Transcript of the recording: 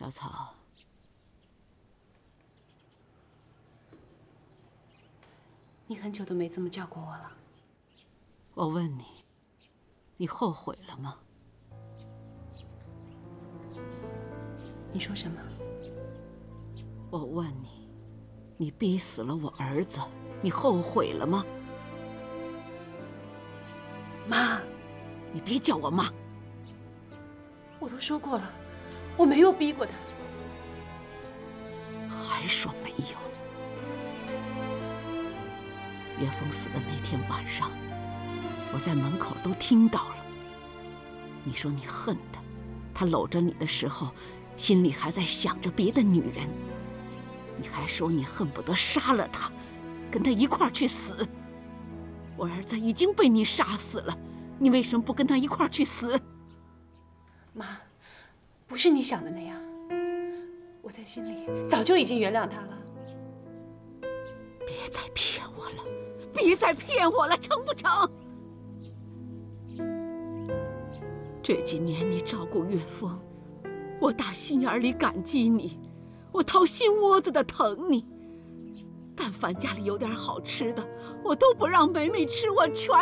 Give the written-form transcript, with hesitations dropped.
小草， 你很久都没这么叫过我了。 我问你，你后悔了吗？ 你说什么？ 我问你，你逼死了我儿子，你后悔了吗？ 妈， 你别叫我妈。 我都说过了，我没有逼过他。 还说没有。岳峰死的那天晚上，我在门口都听到了。你说你恨他，他搂着你的时候，心里还在想着别的女人。你还说你恨不得杀了他，跟他一块儿去死。我儿子已经被你杀死了，你为什么不跟他一块儿去死？ 妈，不是你想的那样，我在心里早就已经原谅他了。 别再骗我了，别再骗我了，成不成？这几年你照顾岳峰，我打心眼里感激你，我掏心窝子的疼你。但凡家里有点好吃的，我都不让梅梅吃，我全